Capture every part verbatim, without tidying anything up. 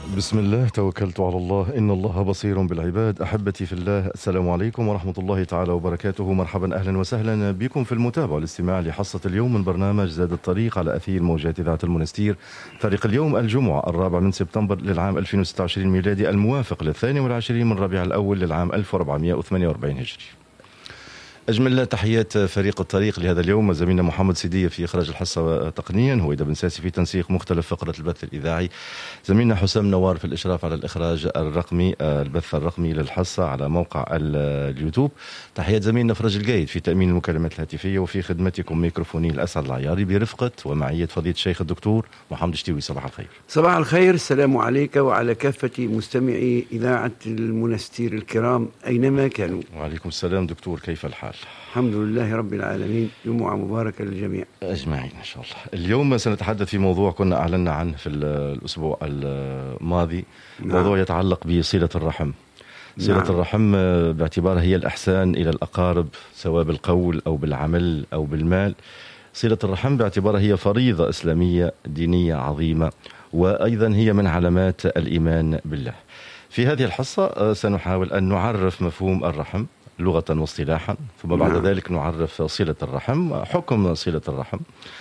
بسم الله توكلت على الله إن الله بصير بالعباد. أحبتي في الله، السلام عليكم ورحمة الله تعالى وبركاته. مرحبا أهلا وسهلا بكم في المتابعة والاستماع لحصة اليوم من برنامج زاد الطريق على أثير موجات إذاعة المنستير. طريق اليوم الجمعة الرابع من سبتمبر للعام ألفين وستة وعشرين ميلادي، الموافق للثاني والعشرين من ربيع الأول للعام ألف وأربعمائة وثمانية وأربعين هجري. أجمل تحيات فريق الطريق لهذا اليوم، زميلنا محمد سيدية في إخراج الحصة تقنيا، هويدا بن ساسي في تنسيق مختلف فقرة البث الإذاعي، زميلنا حسام نوار في الإشراف على الإخراج الرقمي البث الرقمي للحصة على موقع اليوتيوب. تحيات زميلنا فرج القايد في تأمين المكالمات الهاتفية، وفي خدمتكم ميكروفوني الأسعد العياري برفقة ومعية فضيلة الشيخ الدكتور محمد شتيوي. صباح الخير. صباح الخير، السلام عليك وعلى كافة مستمعي إذاعة المنستير الكرام أينما كانوا. وعليكم السلام دكتور، كيف الحال؟ الحمد لله رب العالمين، جمعة مباركة للجميع أجمعين إن شاء الله. اليوم سنتحدث في موضوع كنا أعلنا عنه في الأسبوع الماضي. نعم. موضوع يتعلق بصلة الرحم. صلة نعم. الرحم باعتبارها هي الإحسان إلى الأقارب، سواء بالقول أو بالعمل أو بالمال. صلة الرحم باعتبارها هي فريضة إسلامية دينية عظيمة، وأيضا هي من علامات الإيمان بالله. في هذه الحصة سنحاول أن نعرف مفهوم الرحم لغة واصطلاحا، ثم بعد نعم. ذلك نعرف صلة الرحم، حكم صلة الرحم،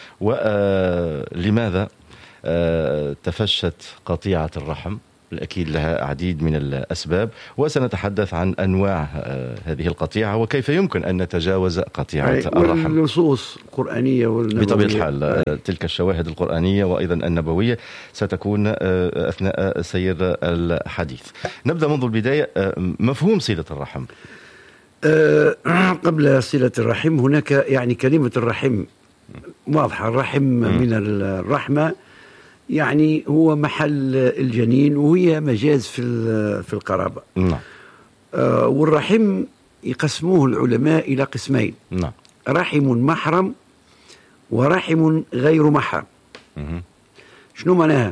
ولماذا تفشت قطيعة الرحم. الأكيد لها عديد من الأسباب، وسنتحدث عن أنواع هذه القطيعة وكيف يمكن أن نتجاوز قطيعة الرحم. النصوص القرآنية والنبوية بطبيعة الحال تلك الشواهد القرآنية وأيضا النبوية ستكون أثناء سير الحديث. نبدأ منذ البداية. مفهوم صلة الرحم. أه قبل صلة الرحم هناك يعني كلمة الرحم واضحة. الرحم م. من الرحمة، يعني هو محل الجنين، وهي مجاز في في القرابة. نعم. أه والرحم يقسموه العلماء إلى قسمين. نعم. رحم محرم ورحم غير محرم. م. شنو معناها؟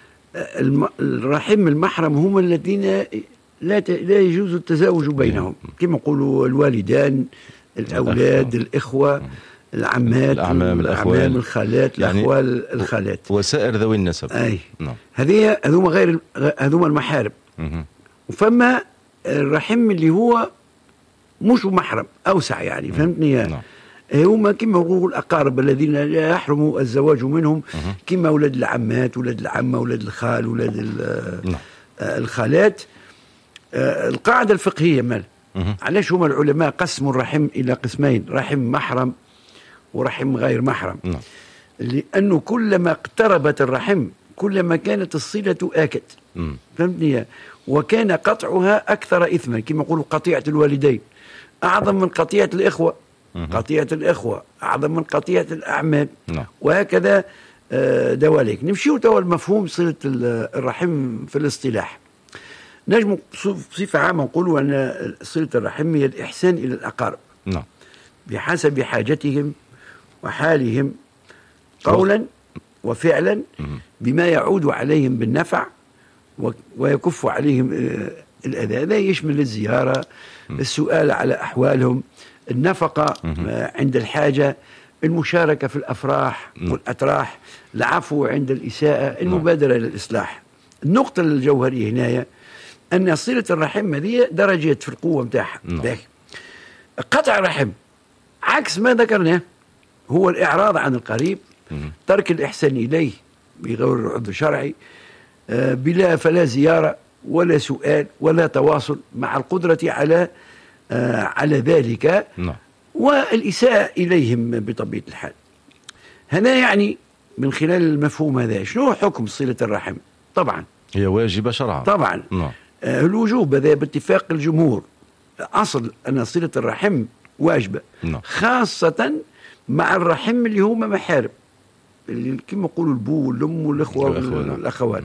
الرحم المحرم هم الذين لا لا يجوز التزاوج بينهم، كما يقولوا الوالدان، الأولاد، الإخوة، العمات، الأعمام، الأخوال، الخالات، يعني الأخوال، الخالات، وسائر ذوي النسب. أي نعم. هذه هذوما غير هذوما المحارم. وفما الرحم اللي هو مش محرم أوسع، يعني فهمتني؟ نعم. هما كما يقولوا الأقارب الذين لا يحرم الزواج منهم، كما أولاد العمات، أولاد العمة، أولاد الخال، أولاد نعم. الخالات. القاعدة الفقهية مال علاش هما العلماء قسموا الرحم إلى قسمين، رحم محرم ورحم غير محرم. نعم. لأنه كلما اقتربت الرحم كلما كانت الصلة آكد. فهمتني؟ وكان قطعها أكثر إثما، كما يقولوا قطيعة الوالدين أعظم من قطيعة الإخوة، قطيعة الإخوة أعظم من قطيعة الأعمام. نعم. وهكذا دواليك. نمشيو توا المفهوم صلة الرحم في الاصطلاح. نجم بصفة عامة نقولوا أن صلة الرحم هي الإحسان إلى الأقارب. نعم. بحسب حاجتهم وحالهم، قولا وفعلا، بما يعود عليهم بالنفع ويكف عليهم الأذى. هذا يشمل الزيارة، السؤال على أحوالهم، النفقة عند الحاجة، المشاركة في الأفراح والأتراح، العفو عند الإساءة، المبادرة للإصلاح. النقطة الجوهرية هنا أن صلة الرحم هذه درجات في القوة متاعها. قطع الرحم عكس ما ذكرناه هو الإعراض عن القريب، ترك الإحسان إليه بغير عذر شرعي، بلا فلا زيارة ولا سؤال ولا تواصل، مع القدرة على على ذلك، والإساءة إليهم بطبيعة الحال. هذا يعني من خلال المفهوم هذا شنو حكم صلة الرحم؟ طبعا هي واجبة شرعا. طبعا. نعم. الوجوب هذا باتفاق الجمهور، أصل أن صلة الرحم واجبة. نعم. خاصة مع الرحم اللي هما محارم، اللي كما يقولوا البو والأم والأخوة والأخوات.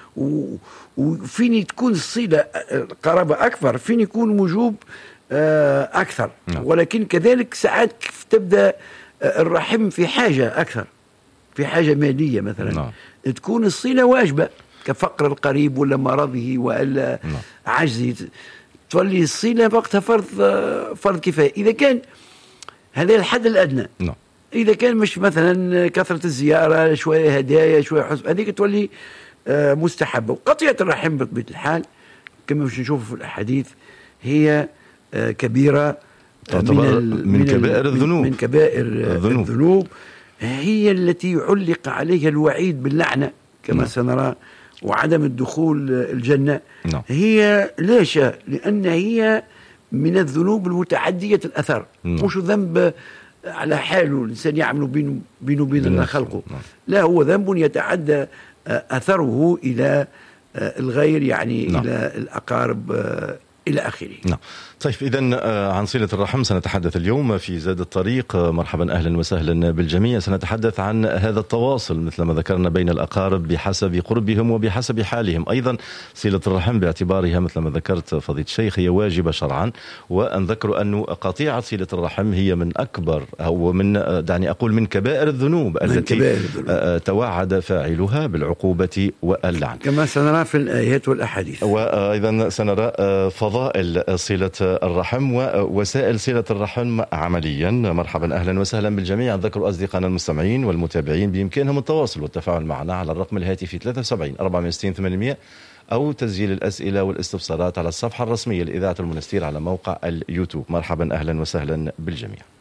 وفين تكون الصلة قرابة أكثر، فين يكون وجوب أكثر. نعم. ولكن كذلك ساعات تبدأ الرحم في حاجة أكثر، في حاجة مالية مثلا. نعم. تكون الصلة واجبة كفقر القريب ولا مرضه ولا نعم. عجزه، تولي الصلة وقتها فرض فرض كفاية. إذا كان هذا الحد الأدنى. نعم. إذا كان مش مثلا كثرة الزيارة، شوية هدايا، شوية حسب، هذيك تولي مستحبة. وقطيعة الرحم بطبيعة الحال كما باش نشوفوا في الأحاديث هي كبيرة من, من كبائر الذنوب من كبائر الذنوب. الذنوب هي التي علق عليها الوعيد باللعنة كما نعم. سنرى، وعدم الدخول الجنة نعم. هي ليش؟ لأن هي من الذنوب المتعدية الأثر نعم. مش ذنب على حاله الإنسان يعمل بينه بينه وبين الله خلقه نعم. لا، هو ذنب يتعدى أثره إلى الغير، يعني نعم. إلى الأقارب إلى آخره. نعم. طيب إذن عن صلة الرحم سنتحدث اليوم في زاد الطريق. مرحبا أهلا وسهلا بالجميع. سنتحدث عن هذا التواصل مثل ما ذكرنا بين الأقارب بحسب قربهم وبحسب حالهم. أيضا صلة الرحم باعتبارها مثل ما ذكرت فضيلة الشيخ هي واجبة شرعا، وأن ذكروا أن قطيعة صلة الرحم هي من أكبر أو من دعني أقول من كبائر الذنوب التي كبائر الذنوب. توعد فاعلها بالعقوبة واللعن كما سنرى في الآيات والأحاديث. وأيضا سنرى فضائل صلة الرحم ووسائل صلة الرحم عمليا. مرحبا أهلا وسهلا بالجميع. ذكروا أصدقائنا المستمعين والمتابعين بإمكانهم التواصل والتفاعل معنا على الرقم الهاتفي ثلاثة وسبعين أربعمائة وستين ثمانمائة أو تسجيل الأسئلة والاستفسارات على الصفحة الرسمية لإذاعة المنستير على موقع اليوتيوب. مرحبا أهلا وسهلا بالجميع.